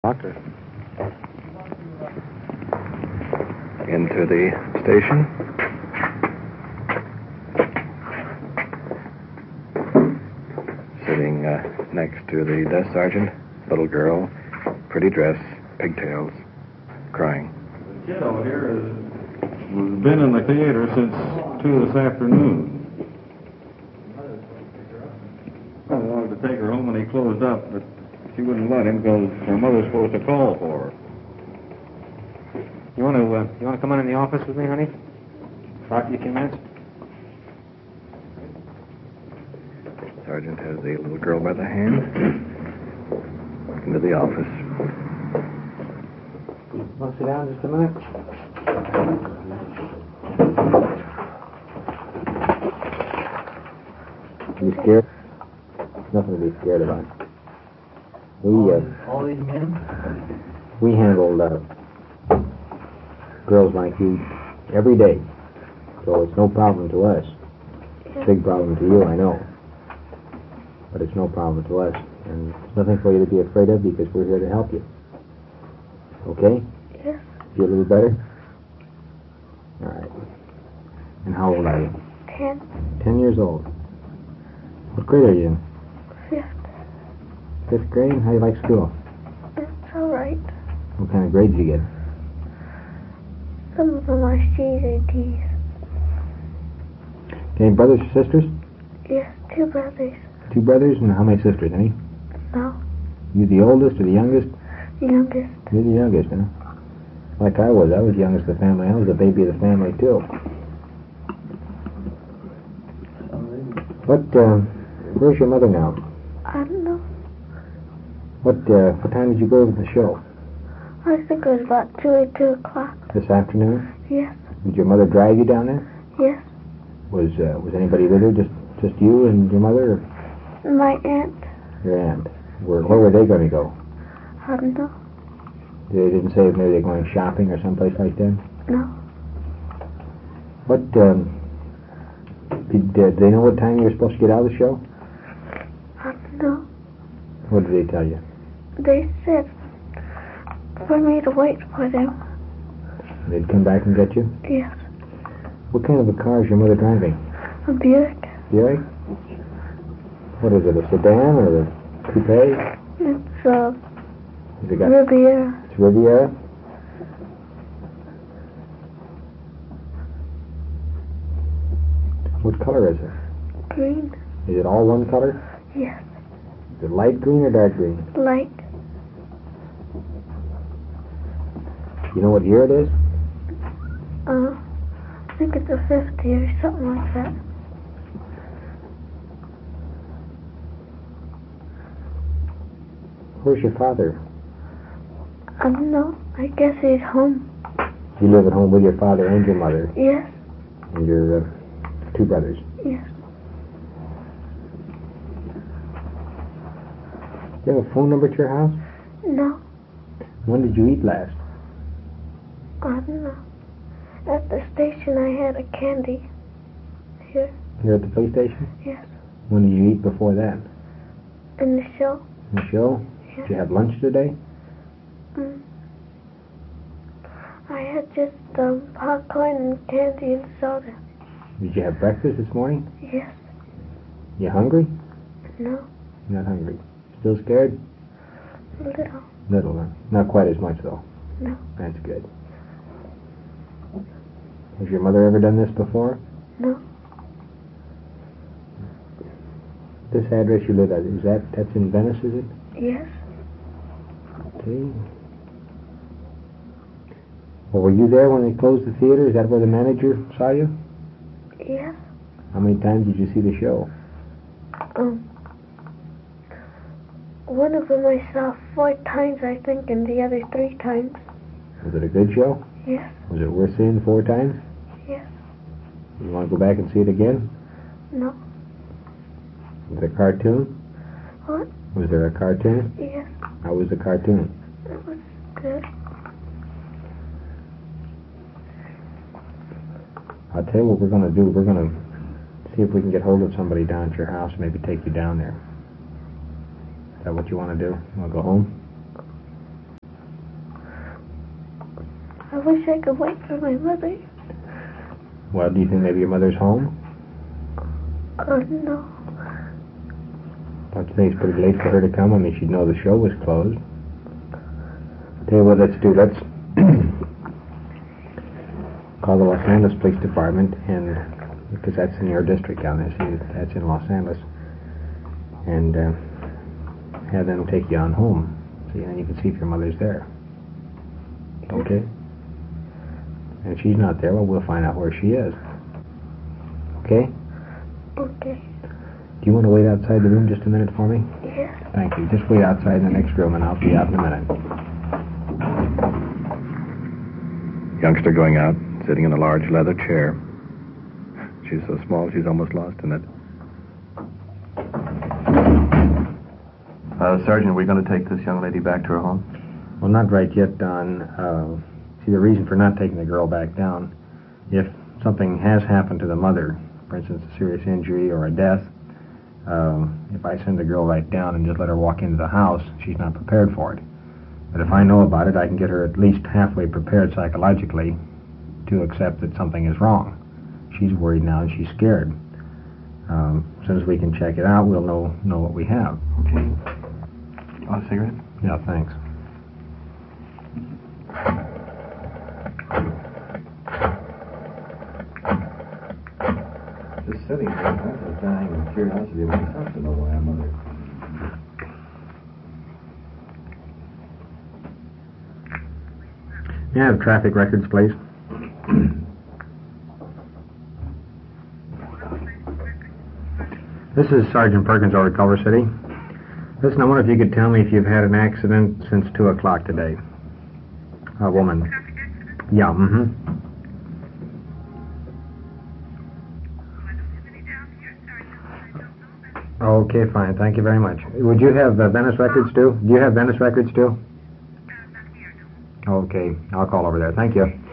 Doctor. Into the station. Sitting next to the desk sergeant, little girl, pretty dress, pigtails, crying. The kid over here has been in the theater since 2 this afternoon. I wanted to take her home when he closed up, but she wouldn't let him because her mother's supposed to call for her. You want to come on in the office with me, honey? Talk to you a few minutes? Sergeant has the little girl by the hand into the office. Want to sit down just a minute? You scared? Nothing to be scared about. All these men? We handle girls like you every day, so it's no problem to us. Big problem to you, I know, but it's no problem to us, and there's nothing for you to be afraid of because we're here to help you. Okay? Yes. Feel a little better? All right. And how old are you? 10. 10 years old. What grade are you in? 5th. 5th grade? How do you like school? It's all right. What kind of grades do you get? Some of them are C's and D's. Any brothers or sisters? Yes, 2 brothers. 2 brothers, and how many sisters, any? No, You the oldest or the youngest? the youngest. You're the youngest, huh? Like I was youngest of the family. I was the baby of the family, too. Where's your mother now? I don't know. What time did you go to the show? I think it was about 2 or 2 o'clock. This afternoon? Yes, Did your mother drive you down there? yes. Was anybody with her? Just you and your mother? Or My aunt. your aunt? Where were they going to go? I don't know. They didn't say if maybe they're going shopping or someplace like that? No. What, did they know what time you were supposed to get out of the show? I don't know. What did they tell you? They said for me to wait for them. They'd come back and get you? Yes. What kind of a car is your mother driving? A Buick. Buick? What is it, a sedan or a coupe? It's a Has it got Riviera. It's Riviera? What color is it? Green. Is it all one color? Yes. Is it light green or dark green? Light. You know what year it is? I think it's a 50 or something like that. Where's your father? I don't know. I guess he's home. You live at home with your father and your mother Yes. and your 2 brothers. Yes. Do you have a phone number to your house? No. When did you eat last? I don't know. At the station I had a candy. Here. Here at the police station? Yes. When did you eat before that? In the show. In the show? Yes. Did you have lunch today? I had just popcorn and candy and soda. Did you have breakfast this morning? Yes. You hungry? No. Not hungry. Still scared? A little. Little, huh? Not quite as much, though. No. That's good. Has your mother ever done this before? No. This address you live at, that's in Venice, is it? Yes. Okay. Well, were you there when they closed the theater? Is that where the manager saw you? Yes. How many times did you see the show? One of them I saw 4 times, I think, and the other 3 times. Was it a good show? Yes. Was it worth seeing 4 times? Yes. You want to go back and see it again? No. Was it a cartoon? What? Was there a cartoon? Yes. How was the cartoon? It was good. I'll tell you what we're going to do. We're going to see if we can get hold of somebody down at your house, maybe take you down there. Is that what you want to do? You want to go home? wish I could wait for my mother. Well, do you think maybe your mother's home? No. Don't you think it's pretty late for her to come? I mean, she'd know the show was closed. Tell you what, let's do. Let's call the Los Angeles Police Department, and because that's in your district down there. See, that's in Los Angeles, and have them take you on home. See, and you can see if your mother's there. Okay. And if she's not there, well, we'll find out where she is. Okay? Okay. Do you want to wait outside the room just a minute for me? Yes. Thank you. Just wait outside in the next room, and I'll be out in a minute. Youngster going out, sitting in a large leather chair. She's so small, she's almost lost in it. Sergeant, are we going to take this young lady back to her home? Well, not right yet, Don. See, the reason for not taking the girl back down, if something has happened to the mother, for instance, a serious injury or a death, if I send the girl right down and just let her walk into the house, she's not prepared for it. But if I know about it, I can get her at least halfway prepared psychologically to accept that something is wrong. She's worried now and she's scared. As soon as we can check it out, we'll know what we have. Okay. Want a cigarette? Yeah, thanks. Just sitting here, I was dying of curiosity myself to know why our mother... May I have traffic records, please? This is Sergeant Perkins over at Culver City. Listen, I wonder if you could tell me if you've had an accident since 2 o'clock today. A woman. Yeah, mm-hmm. Okay, fine. Thank you very much. Would you have Venice records too? Do you have Venice records too? Okay, I'll call over there. Thank you.